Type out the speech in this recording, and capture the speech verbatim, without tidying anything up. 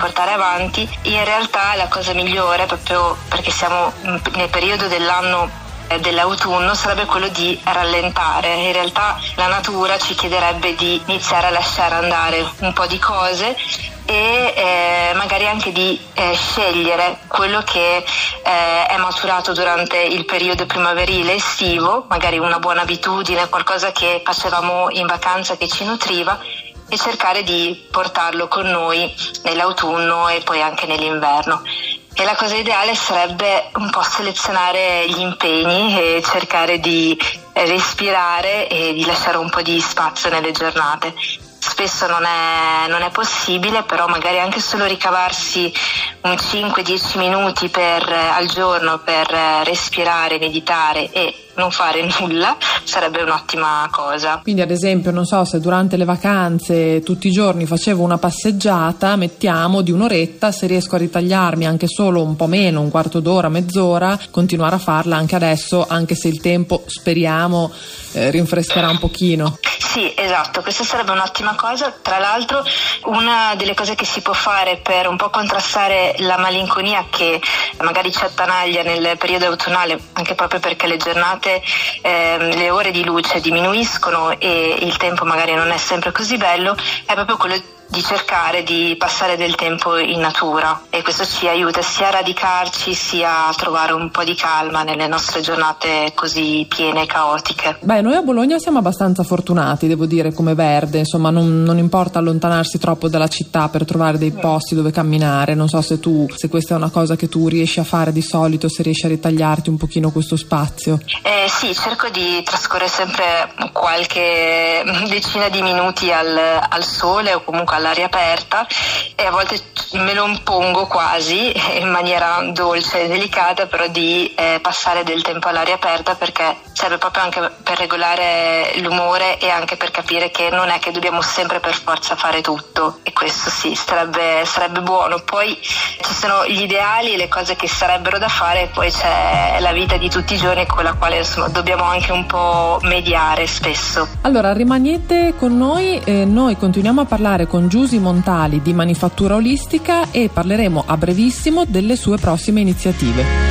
portare avanti, in realtà la cosa migliore, proprio perché siamo nel periodo dell'anno dell'autunno, sarebbe quello di rallentare. In realtà la natura ci chiederebbe di iniziare a lasciare andare un po' di cose e eh, magari anche di eh, scegliere quello che eh, è maturato durante il periodo primaverile estivo, magari una buona abitudine, qualcosa che facevamo in vacanza che ci nutriva, e cercare di portarlo con noi nell'autunno e poi anche nell'inverno. E la cosa ideale sarebbe un po' selezionare gli impegni e cercare di respirare e di lasciare un po' di spazio nelle giornate. Spesso non è, non è possibile, però magari anche solo ricavarsi un cinque dieci minuti per, al giorno per respirare, meditare e non fare nulla sarebbe un'ottima cosa. Quindi ad esempio, non so, se durante le vacanze tutti i giorni facevo una passeggiata, mettiamo di un'oretta, se riesco a ritagliarmi anche solo un po' meno, un quarto d'ora, mezz'ora, continuare a farla anche adesso, anche se il tempo, speriamo, eh, rinfrescherà un pochino. Sì, esatto, questa sarebbe un'ottima cosa. Tra l'altro, una delle cose che si può fare per un po' contrastare la malinconia che magari ci attanaglia nel periodo autunnale, anche proprio perché le giornate, eh, le ore di luce diminuiscono e il tempo magari non è sempre così bello, è proprio quello di cercare di passare del tempo in natura, e questo ci aiuta sia a radicarci sia a trovare un po' di calma nelle nostre giornate così piene e caotiche. Beh, noi a Bologna siamo abbastanza fortunati, devo dire, come Verde, insomma non, non importa allontanarsi troppo dalla città per trovare dei posti dove camminare. Non so se tu, se questa è una cosa che tu riesci a fare di solito, se riesci a ritagliarti un pochino questo spazio. Eh, sì, cerco di trascorrere sempre qualche decina di minuti al, al sole o comunque all'aria aperta, e a volte me lo impongo quasi in maniera dolce e delicata, però di eh, passare del tempo all'aria aperta, perché serve proprio anche per regolare l'umore e anche per capire che non è che dobbiamo sempre per forza fare tutto, e questo sì, sarebbe, sarebbe buono. Poi ci sono gli ideali e le cose che sarebbero da fare, e poi c'è la vita di tutti i giorni con la quale insomma dobbiamo anche un po' mediare spesso. Allora rimanete con noi, eh, noi continuiamo a parlare con Giusy Montali di Manifattura Olistica e parleremo a brevissimo delle sue prossime iniziative.